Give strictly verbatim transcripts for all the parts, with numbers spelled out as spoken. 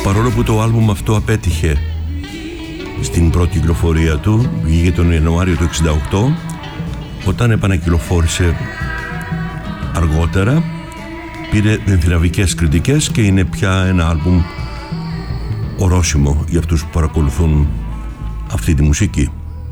Παρόλο που το άλμπουμ αυτό απέτυχε στην πρώτη κυκλοφορία του, βγήκε τον Ιανουάριο του εξήντα οκτώ, όταν επανακυκλοφόρησε αργότερα πήρε ενθυραβικές κριτικές και είναι πια ένα άλμπουμ ορόσημο για αυτούς που παρακολουθούν αυτή τη μουσική.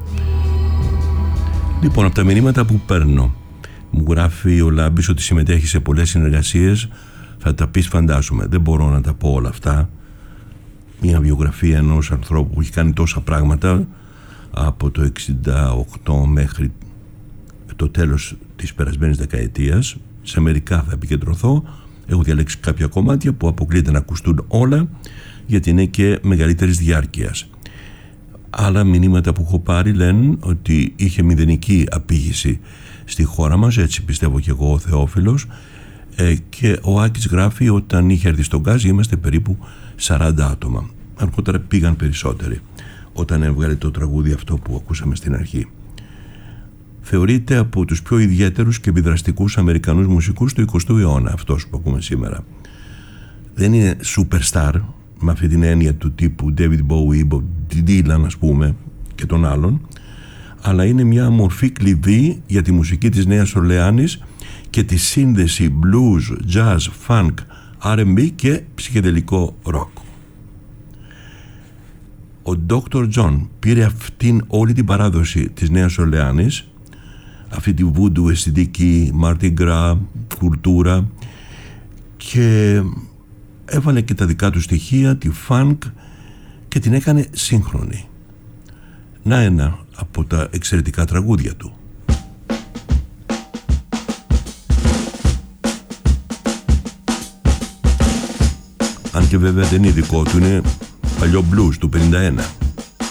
Λοιπόν, από τα μηνύματα που παίρνω, μου γράφει ο Λάμπης ότι συμμετέχει σε πολλές συνεργασίες. Θα τα πεις, φαντάζομαι, δεν μπορώ να τα πω όλα αυτά. Μια βιογραφία ενός ανθρώπου που έχει κάνει τόσα πράγματα από το εξήντα οκτώ μέχρι το τέλος της περασμένης δεκαετίας. Σε μερικά θα επικεντρωθώ. Έχω διαλέξει κάποια κομμάτια που αποκλείεται να ακουστούν όλα, γιατί είναι και μεγαλύτερης διάρκειας. Άλλα μηνύματα που έχω πάρει λένε ότι είχε μηδενική απήγηση στη χώρα μας, έτσι πιστεύω και εγώ, ο Θεόφιλος, ε, και ο Άκης γράφει όταν είχε έρθει στον Γκάζι είμαστε περίπου σαράντα άτομα. Αργότερα πήγαν περισσότεροι όταν έβγαλε το τραγούδι αυτό που ακούσαμε στην αρχή. Θεωρείται από τους πιο ιδιαίτερους και επιδραστικούς Αμερικανούς μουσικούς του εικοστού αιώνα αυτός που ακούμε σήμερα. Δεν είναι superstar με αυτή την έννοια του τύπου David Bowie, Bob Dylan ας πούμε και των άλλων, αλλά είναι μια μορφή κλειδί για τη μουσική της Νέας Ορλεάνης και τη σύνδεση blues, jazz, funk, αρ εντ μπι και ψυχεδελικό rock. Ο ντόκτορ John πήρε αυτήν όλη την παράδοση της Νέας Ορλεάνης, αυτή τη voodoo αισθητική, Mardi Gras, κουλτούρα, και έβαλε και τα δικά του στοιχεία, τη funk, και την έκανε σύγχρονη. Να ένα από τα εξαιρετικά τραγούδια του. Αν και βέβαια δεν είναι δικό του, είναι παλιό blues του πενήντα ένα.